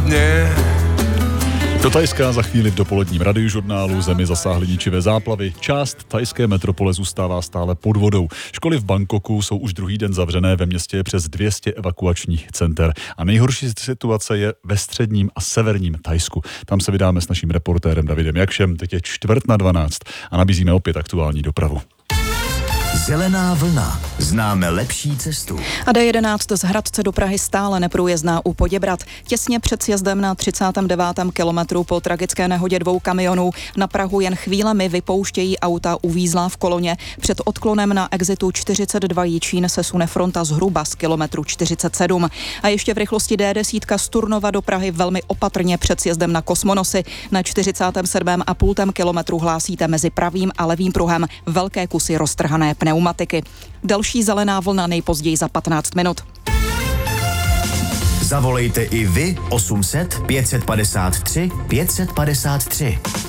dně. Do Thajska za chvíli v dopoledním radiožurnálu zemi zasáhly ničivé záplavy. Část thajské metropole zůstává stále pod vodou. Školy v Bangkoku jsou už druhý den zavřené, ve městě je přes 200 evakuačních center. A nejhorší situace je ve středním a severním Thajsku. Tam se vydáme s naším reportérem Davidem Jakšem. Teď je 11:45 a nabízíme opět aktuální dopravu. Zelená vlna. Známe lepší cestu. A D11 z Hradce do Prahy stále neprůjezdná u Poděbrad. Těsně před sjezdem na 39. kilometru po tragické nehodě 2 kamionů na Prahu jen chvílemi vypouštějí auta uvízlá v koloně. Před odklonem na exitu 42 Jičín se sune fronta zhruba z kilometru 47. A ještě v rychlosti D10 z Turnova do Prahy velmi opatrně před sjezdem na Kosmonosy. Na 47,5 kilometru hlásíte mezi pravým a levým pruhem velké kusy roztrhané pneumatiky. Další zelená vlna nejpozději za 15 minut. Zavolejte i vy 800 553 553.